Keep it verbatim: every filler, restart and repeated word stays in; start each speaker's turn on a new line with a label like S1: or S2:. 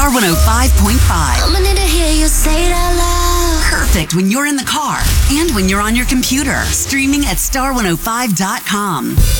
S1: Star one oh five point five.
S2: I'ma need to hear you say it out loud.
S1: Perfect when you're in the car and when you're on your computer. Streaming at star one oh five dot com.